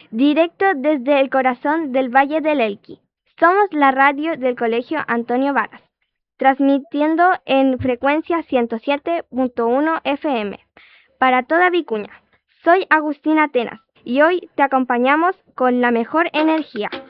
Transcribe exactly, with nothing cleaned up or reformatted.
directo desde el corazón del Valle del Elqui. Somos la radio del Colegio Antonio Varas, transmitiendo en frecuencia ciento siete punto uno F M para toda Vicuña. Soy Agustina Atenas y hoy te acompañamos con la mejor energía.